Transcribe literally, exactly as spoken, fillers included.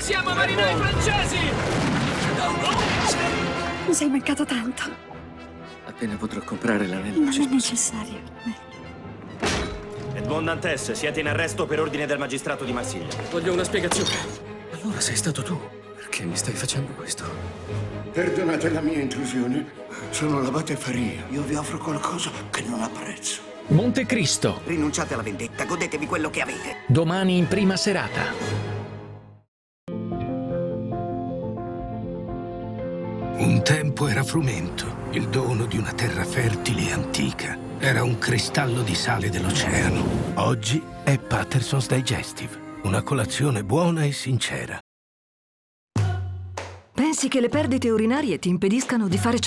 Siamo marinai francesi! Mi sei mancato tanto. Appena potrò comprare l'anello. Non è necessario. Edmond Dantes, siete in arresto per ordine del magistrato di Marsiglia. Voglio una spiegazione. Allora sei stato tu. Perché mi stai facendo questo? Perdonate la mia intrusione. Sono l'abate Faria. Io vi offro qualcosa che non apprezzo. Montecristo, Rinunciate alla vendetta, godetevi quello che avete. domani in prima serata. Un tempo era frumento, il dono di una terra fertile e antica. Era un cristallo di sale dell'oceano. Oggi è Patterson's Digestive, una colazione buona e sincera. Pensi che le perdite urinarie ti impediscano di fare ciò